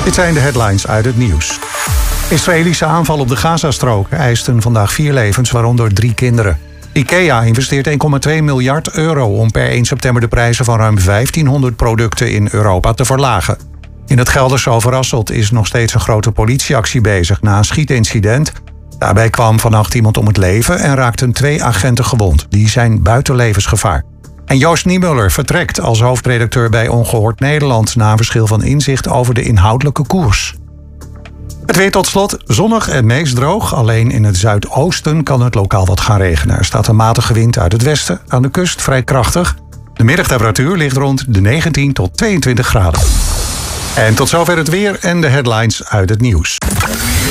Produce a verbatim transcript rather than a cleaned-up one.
Dit zijn de headlines uit het nieuws. Israëlische aanval op de Gazastrook eisten vandaag vier levens, waaronder drie kinderen. IKEA investeert één komma twee miljard euro om per één september de prijzen van ruim vijftienhonderd producten in Europa te verlagen. In het Gelderse Overasselt is nog steeds een grote politieactie bezig na een schietincident. Daarbij kwam vannacht iemand om het leven en raakten twee agenten gewond. Die zijn buiten levensgevaar. En Joost Niemuller vertrekt als hoofdredacteur bij Ongehoord Nederland na een verschil van inzicht over de inhoudelijke koers. Het weer tot slot, zonnig en meest droog. Alleen in het zuidoosten kan het lokaal wat gaan regenen. Er staat een matige wind uit het westen, aan de kust vrij krachtig. De middagtemperatuur ligt rond de negentien tot tweeëntwintig graden. En tot zover het weer en de headlines uit het nieuws.